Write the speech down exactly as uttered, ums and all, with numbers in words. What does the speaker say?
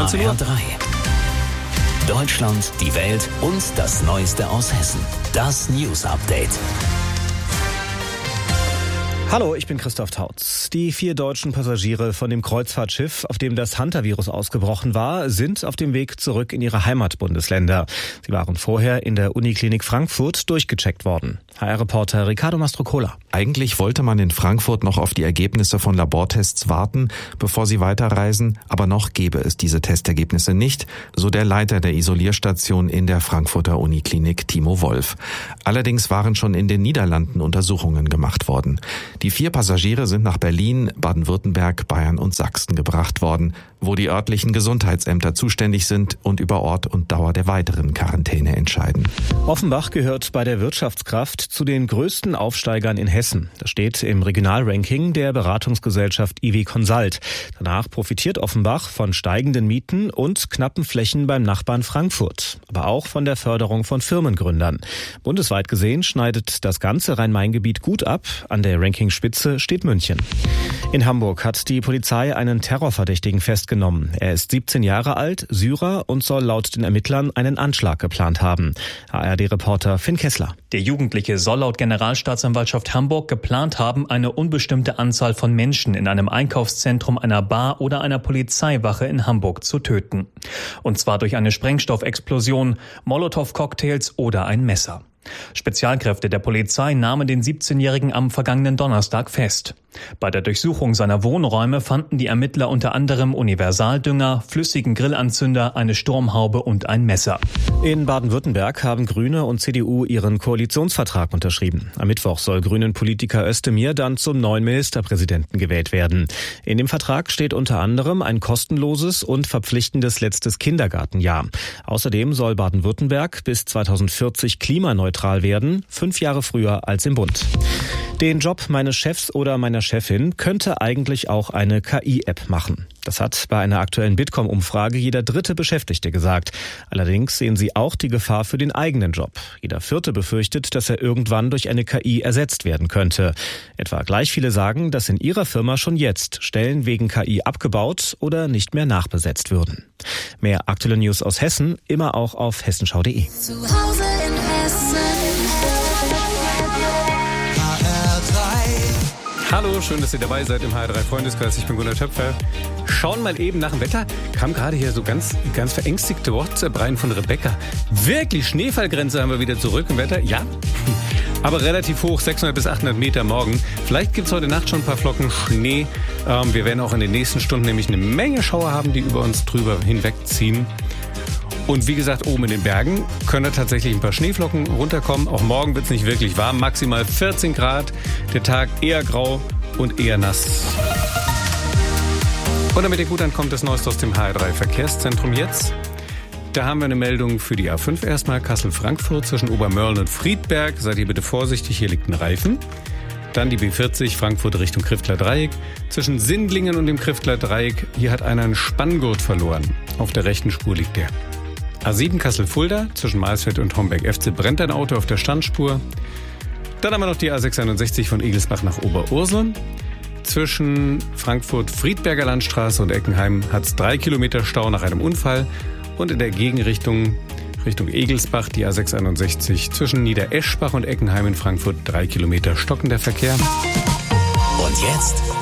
vierzehn Uhr. H R drei. Deutschland, die Welt und das Neueste aus Hessen. Das News Update. Hallo, ich bin Christoph Tautz. Die vier deutschen Passagiere von dem Kreuzfahrtschiff, auf dem das Hunter-Virus ausgebrochen war, sind auf dem Weg zurück in ihre Heimatbundesländer. Sie waren vorher in der Uniklinik Frankfurt durchgecheckt worden. H R-Reporter Ricardo Mastrocola. Eigentlich wollte man in Frankfurt noch auf die Ergebnisse von Labortests warten, bevor sie weiterreisen, aber noch gäbe es diese Testergebnisse nicht, so der Leiter der Isolierstation in der Frankfurter Uniklinik, Timo Wolf. Allerdings waren schon in den Niederlanden Untersuchungen gemacht worden. Die vier Passagiere sind nach Berlin, Baden-Württemberg, Bayern und Sachsen gebracht worden, wo die örtlichen Gesundheitsämter zuständig sind und über Ort und Dauer der weiteren Quarantäne entscheiden. Offenbach gehört bei der Wirtschaftskraft zu den größten Aufsteigern in Hessen. Das steht im Regionalranking der Beratungsgesellschaft I W Consult. Danach profitiert Offenbach von steigenden Mieten und knappen Flächen beim Nachbarn Frankfurt, aber auch von der Förderung von Firmengründern. Bundesweit gesehen schneidet das ganze Rhein-Main-Gebiet gut ab. An der Rankingspitze steht München. In Hamburg hat die Polizei einen Terrorverdächtigen festgenommen. Er ist siebzehn Jahre alt, Syrer und soll laut den Ermittlern einen Anschlag geplant haben. H R D-Reporter Finn Kessler. Der Jugendliche soll laut Generalstaatsanwaltschaft Hamburg geplant haben, eine unbestimmte Anzahl von Menschen in einem Einkaufszentrum, einer Bar oder einer Polizeiwache in Hamburg zu töten. Und zwar durch eine Sprengstoffexplosion, Molotow-Cocktails oder ein Messer. Spezialkräfte der Polizei nahmen den siebzehnjährigen am vergangenen Donnerstag fest. Bei der Durchsuchung seiner Wohnräume fanden die Ermittler unter anderem Universaldünger, flüssigen Grillanzünder, eine Sturmhaube und ein Messer. In Baden-Württemberg haben Grüne und C D U ihren Koalitionsvertrag unterschrieben. Am Mittwoch soll Grünen-Politiker Özdemir dann zum neuen Ministerpräsidenten gewählt werden. In dem Vertrag steht unter anderem ein kostenloses und verpflichtendes letztes Kindergartenjahr. Außerdem soll Baden-Württemberg bis zweitausendvierzig klimaneutral werden, fünf Jahre früher als im Bund. Den Job meines Chefs oder meiner Chefin könnte eigentlich auch eine K I-App machen. Das hat bei einer aktuellen Bitkom-Umfrage jeder dritte Beschäftigte gesagt. Allerdings sehen sie auch die Gefahr für den eigenen Job. Jeder vierte befürchtet, dass er irgendwann durch eine K I ersetzt werden könnte. Etwa gleich viele sagen, dass in ihrer Firma schon jetzt Stellen wegen K I abgebaut oder nicht mehr nachbesetzt würden. Mehr aktuelle News aus Hessen, immer auch auf hessenschau punkt de. Zu Hause in Hessen. Hallo, schön, dass ihr dabei seid im H R drei Freundeskreis. Ich bin Gunnar Töpfer. Schauen mal eben nach dem Wetter. Kam gerade hier so ganz, ganz verängstigte WhatsApp rein von Rebecca. Wirklich, Schneefallgrenze haben wir wieder zurück im Wetter. Ja, aber relativ hoch, sechshundert bis achthundert Meter morgen. Vielleicht gibt's heute Nacht schon ein paar Flocken Schnee. Ähm, wir werden auch in den nächsten Stunden nämlich eine Menge Schauer haben, die über uns drüber hinwegziehen. Und wie gesagt, oben in den Bergen können da tatsächlich ein paar Schneeflocken runterkommen. Auch morgen wird es nicht wirklich warm, maximal vierzehn Grad. Der Tag eher grau und eher nass. Und damit ihr gut ankommt, das Neueste aus dem H R drei Verkehrszentrum jetzt. Da haben wir eine Meldung für die A fünf erstmal. Kassel-Frankfurt zwischen Obermörlen und Friedberg. Seid ihr bitte vorsichtig, hier liegt ein Reifen. Dann die B vierzig Frankfurt Richtung Kriftler Dreieck. Zwischen Sindlingen und dem Kriftler Dreieck. Hier hat einer einen Spanngurt verloren. Auf der rechten Spur liegt der. A sieben Kassel-Fulda, zwischen Maisfeld und Homberg-F C brennt ein Auto auf der Standspur. Dann haben wir noch die A sechsundeinundsechzig von Egelsbach nach Oberursel. Zwischen Frankfurt-Friedberger Landstraße und Eckenheim hat es drei Kilometer Stau nach einem Unfall. Und in der Gegenrichtung Richtung Egelsbach die A sechsundeinundsechzig zwischen Niedereschbach und Eckenheim in Frankfurt drei Kilometer stockender Verkehr. Und jetzt